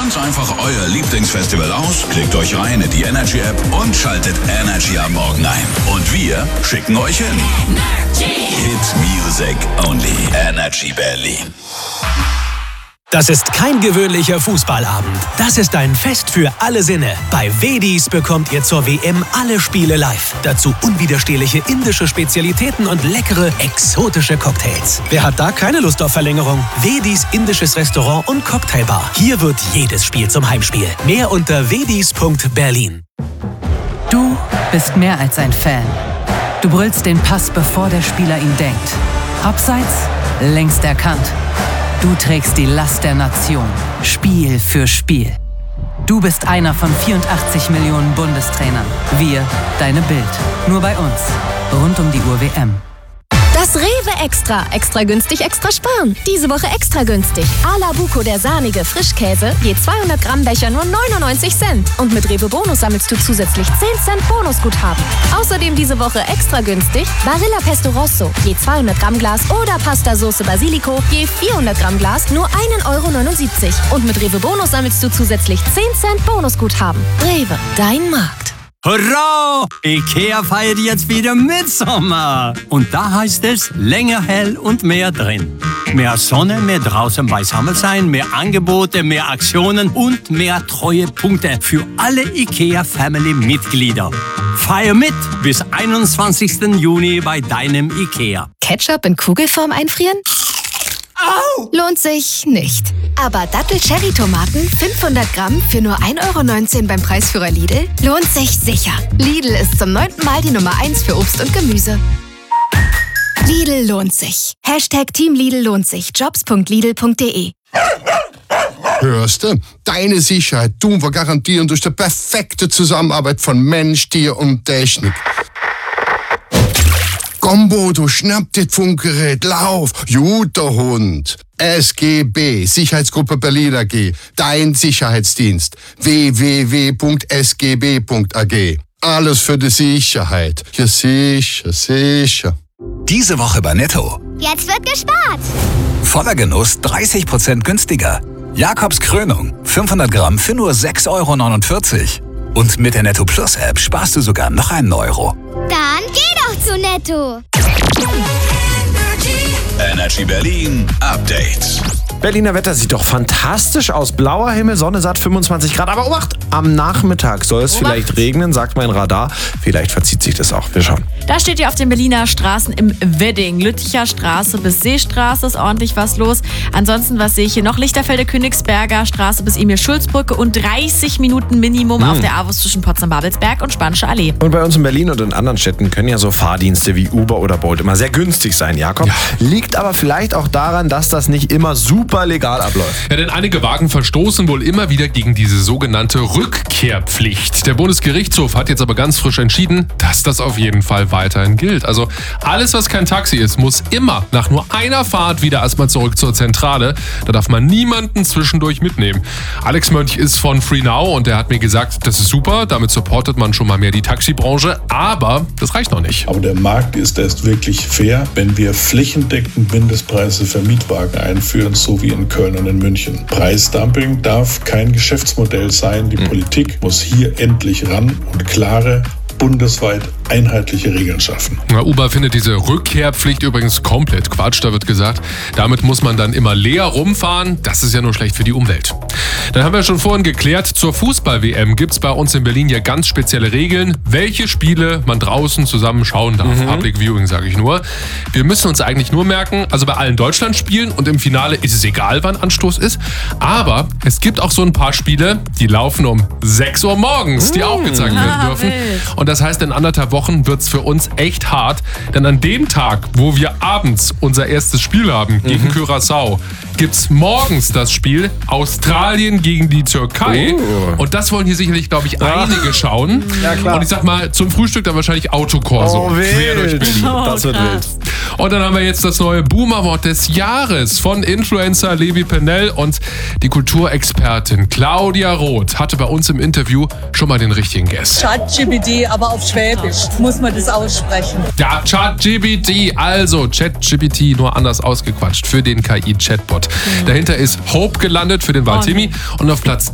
ganz einfach euer Lieblingsfestival aus, klickt euch rein in die Energy App und schaltet Energy am Morgen ein. Und wir schicken euch hin. Hit Music Only. Energy Berlin. Das ist kein gewöhnlicher Fußballabend. Das ist ein Fest für alle Sinne. Bei Wedis bekommt ihr zur WM alle Spiele live. Dazu unwiderstehliche indische Spezialitäten und leckere, exotische Cocktails. Wer hat da keine Lust auf Verlängerung? Wedis indisches Restaurant und Cocktailbar. Hier wird jedes Spiel zum Heimspiel. Mehr unter wedis.berlin. Du bist mehr als ein Fan. Du brüllst den Pass, bevor der Spieler ihn denkt. Abseits, längst erkannt. Du trägst die Last der Nation, Spiel für Spiel. Du bist einer von 84 Millionen Bundestrainern. Wir, deine Bild. Nur bei uns. Rund um die Uhr WM. Das Rewe Extra. Extra günstig, extra sparen. Diese Woche extra günstig. A la Buco, der sahnige Frischkäse. Je 200 Gramm Becher nur 99 Cent. Und mit Rewe Bonus sammelst du zusätzlich 10 Cent Bonusguthaben. Außerdem diese Woche extra günstig. Barilla Pesto Rosso. Je 200 Gramm Glas oder Pasta Sauce Basilico. Je 400 Gramm Glas nur 1,79 €. Und mit Rewe Bonus sammelst du zusätzlich 10 Cent Bonusguthaben. Rewe, dein Markt. Hurra! IKEA feiert jetzt wieder Mitsommer. Und da heißt es länger hell und mehr drin. Mehr Sonne, mehr draußen beisammen sein, mehr Angebote, mehr Aktionen und mehr Treuepunkte für alle IKEA-Family-Mitglieder. Feier mit bis 21. Juni bei deinem IKEA. Ketchup in Kugelform einfrieren? Au! Lohnt sich nicht. Aber Dattel-Cherry-Tomaten 500 Gramm für nur 1,19 € beim Preisführer Lidl lohnt sich sicher. Lidl ist zum 9. Mal die Nummer 1 für Obst und Gemüse. Lidl lohnt sich. Hashtag Team Lidl lohnt sich. Jobs.lidl.de. Hörst du? Deine Sicherheit tun wir garantieren durch die perfekte Zusammenarbeit von Mensch, Tier und Technik. Gombo, du schnapp das Funkgerät, lauf, guter Hund. SGB, Sicherheitsgruppe Berlin AG, dein Sicherheitsdienst. www.sgb.ag. Alles für die Sicherheit. Ja, sicher, sicher. Diese Woche bei Netto. Jetzt wird gespart. Voller Genuss 30% günstiger. Jakobs Krönung, 500 Gramm für nur 6,49 €. Und mit der Netto Plus App sparst du sogar noch einen Euro. Dann geh doch zu Netto. Energy Berlin Update. Berliner Wetter sieht doch fantastisch aus. Blauer Himmel, Sonne satt, 25 Grad. Aber Obacht, am Nachmittag soll es vielleicht regnen, sagt mein Radar. Vielleicht verzieht sich das auch. Wir schauen. Da steht ja auf den Berliner Straßen im Wedding. Lütticher Straße bis Seestraße ist ordentlich was los. Ansonsten, was sehe ich hier noch? Lichterfelde, Königsberger Straße bis Emil-Schulz-Brücke und 30 Minuten Minimum auf der AWUS zwischen Potsdam-Babelsberg und Spanische Allee. Und bei uns in Berlin und in anderen Städten können ja so Fahrdienste wie Uber oder Bolt immer sehr günstig sein, Jakob. Ja. Liegt aber vielleicht auch daran, dass das nicht immer super legal abläuft. Ja, denn einige Wagen verstoßen wohl immer wieder gegen diese sogenannte Rückkehrpflicht. Der Bundesgerichtshof hat jetzt aber ganz frisch entschieden, dass das auf jeden Fall weiterhin gilt. Also alles, was kein Taxi ist, muss immer nach nur einer Fahrt wieder erstmal zurück zur Zentrale. Da darf man niemanden zwischendurch mitnehmen. Alex Mönch ist von FreeNow und der hat mir gesagt, das ist super, damit supportet man schon mal mehr die Taxibranche, aber das reicht noch nicht. Aber der Markt ist erst wirklich fair, wenn wir flächendeckend Mindestpreise für Mietwagen einführen, so wie in Köln und in München. Preisdumping darf kein Geschäftsmodell sein. Die Politik muss hier endlich ran und klare, bundesweit einheitliche Regeln schaffen. Ja, Uber findet diese Rückkehrpflicht übrigens komplett Quatsch. Da wird gesagt, damit muss man dann immer leer rumfahren. Das ist ja nur schlecht für die Umwelt. Dann haben wir schon vorhin geklärt, zur Fußball-WM gibt es bei uns in Berlin ja ganz spezielle Regeln, welche Spiele man draußen zusammen schauen darf. Public Viewing, sage ich nur. Wir müssen uns eigentlich nur merken, also bei allen Deutschlandspielen und im Finale ist es egal, wann Anstoß ist. Aber es gibt auch so ein paar Spiele, die laufen um 6 Uhr morgens, die auch gezeigt werden dürfen. Und das heißt, in 1,5 Wochen wird es für uns echt hart. Denn an dem Tag, wo wir abends unser erstes Spiel haben gegen Curaçao, gibt es morgens das Spiel Australien gegen die Türkei. Und das wollen hier sicherlich, glaube ich, einige schauen. Ja, klar. Und ich sag mal, zum Frühstück dann wahrscheinlich Autokorso. Quer durch Berlin. Das wird wild. Und dann haben wir jetzt das neue Boomer-Wort des Jahres von Influencer Levi Pennell und die Kulturexpertin Claudia Roth hatte bei uns im Interview schon mal den richtigen Guess. ChatGPT, aber auf Schwäbisch muss man das aussprechen. Ja, ChatGPT, also ChatGPT, nur anders ausgequatscht für den KI-Chatbot. Dahinter ist Hope gelandet für den Waltimi und auf Platz